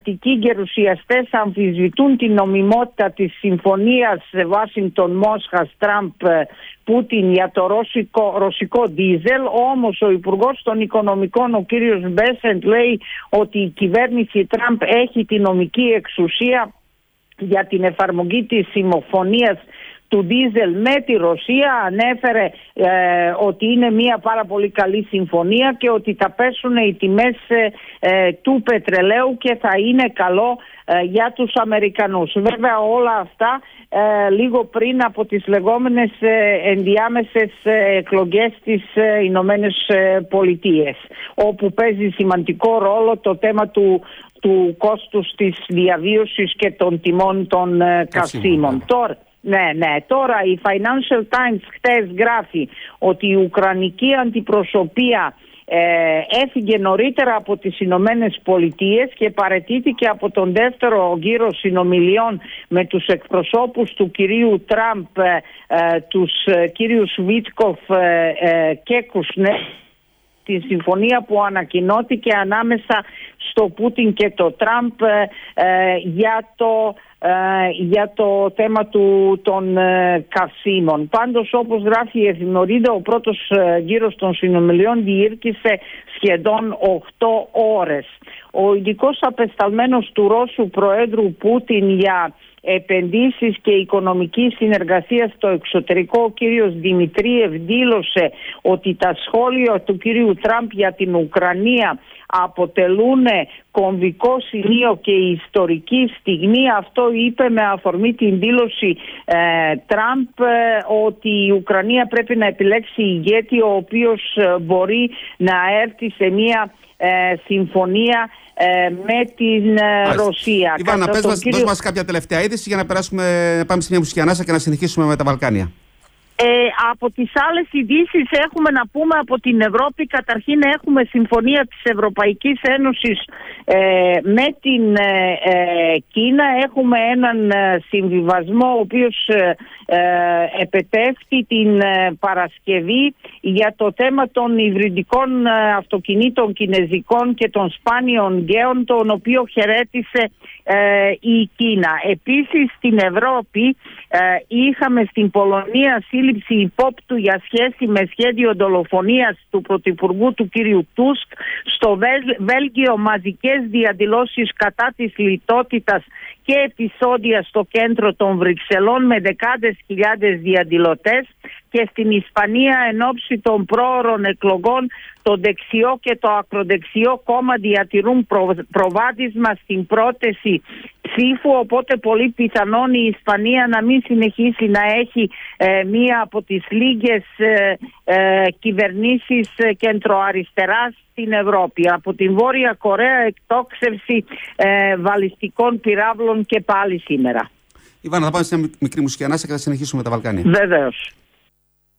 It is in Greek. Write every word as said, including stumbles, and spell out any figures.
πολιτικοί γερουσιαστές αμφισβητούν την νομιμότητα της συμφωνίας Βάσιγκτον-Μόσχας-Τραμπ-Πούτιν για το ρωσικό, ρωσικό ντίζελ. Όμως ο Υπουργός των Οικονομικών, ο κύριος Μπέσεντ, λέει ότι η κυβέρνηση Τραμπ έχει τη νομική εξουσία για την εφαρμογή της συμφωνίας του ντίζελ με τη Ρωσία. Ανέφερε ε, ότι είναι μια πάρα πολύ καλή συμφωνία και ότι θα πέσουν οι τιμές ε, του πετρελαίου και θα είναι καλό ε, για τους Αμερικανούς. Βέβαια όλα αυτά ε, λίγο πριν από τις λεγόμενες ε, ενδιάμεσες ε, εκλογές στις ε, Ηνωμένες ε, Πολιτείες, όπου παίζει σημαντικό ρόλο το θέμα του του κόστους της διαβίωσης και των τιμών των ε, καυσίμων. Τώρα, ναι, ναι, τώρα η Financial Times χτες γράφει ότι η Ουκρανική αντιπροσωπεία ε, έφυγε νωρίτερα από τις Ηνωμένες Πολιτείες και παραιτήθηκε από τον δεύτερο γύρο συνομιλιών με τους εκπροσώπους του κυρίου Τραμπ, ε, ε, τους ε, κύριους Βίτκοφ ε, ε, και Κουσνέ, τη συμφωνία που ανακοινώθηκε ανάμεσα στο Πούτιν και το Τραμπ ε, ε, για το ε, για το θέμα του, των ε, καυσίμων. Πάντως, όπως γράφει η εφημερίδα, ο πρώτος ε, γύρος των συνομιλιών διήρκησε σχεδόν οκτώ ώρες. Ο ειδικός απεσταλμένος του Ρώσου Προέδρου Πούτιν για επενδύσεις και οικονομική συνεργασία στο εξωτερικό, ο κύριος Δημητρίευ, δήλωσε ότι τα σχόλια του κύριου Τραμπ για την Ουκρανία αποτελούν κομβικό σημείο και ιστορική στιγμή. Αυτό είπε με αφορμή την δήλωση ε, Τραμπ ε, ότι η Ουκρανία πρέπει να επιλέξει ηγέτη ο οποίος ε, μπορεί να έρθει σε μια ε, συμφωνία ε, με την ε, Ρωσία. Ιβάνα, πες μας, κύριο... δώσ' μας κάποια τελευταία είδηση για να, περάσουμε, να πάμε σε μια μουσική ανάσα και να συνεχίσουμε με τα Βαλκάνια. Ε, από τις άλλες ειδήσεις έχουμε να πούμε από την Ευρώπη. Καταρχήν έχουμε συμφωνία της Ευρωπαϊκής Ένωσης ε, με την ε, ε, Κίνα. Έχουμε έναν ε, συμβιβασμό ο οποίος ε, ε, επετεύχθη την ε, Παρασκευή για το θέμα των υβριδικών ε, αυτοκινήτων κινεζικών και των σπάνιων γκέων, τον οποίο χαιρέτησε ε, η Κίνα. Επίσης στην Ευρώπη ε, είχαμε στην Πολωνία σύλληψη υπόπτου για σχέση με σχέδιο δολοφονίας του πρωθυπουργού του κύριου Τούσκ. Στο Βέλγιο μαζικές διαδηλώσεις κατά της λιτότητας και επεισόδια στο κέντρο των Βρυξελών με δεκάδες χιλιάδες διαδηλωτές. Και στην Ισπανία εν ώψη των πρόωρων εκλογών το δεξιό και το ακροδεξιό κόμμα διατηρούν προ, προβάδισμα στην πρόταση ψήφου, οπότε πολύ πιθανόν η Ισπανία να μην συνεχίσει να έχει ε, μία από τις λίγες ε, ε, κυβερνήσεις κεντροαριστεράς στην Ευρώπη. Από την Βόρεια Κορέα εκτόξευση ε, βαλιστικών πυράβλων και πάλι σήμερα. Ιβάνα, θα πάμε σε μια μικρή μουσική ανάσα και θα συνεχίσουμε με τα Βαλκάνια. Βεβαίως.